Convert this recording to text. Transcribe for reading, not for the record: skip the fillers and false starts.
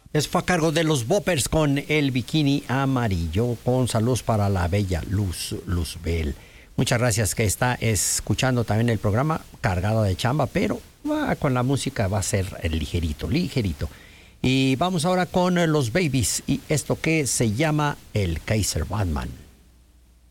Eso fue a cargo de los Boppers con el bikini amarillo, con saludos para la bella Luzbel. Muchas gracias, que está escuchando también el programa cargado de chamba, pero con la música va a ser ligerito. Y vamos ahora con los Babies y esto que se llama el Kaiser Batman.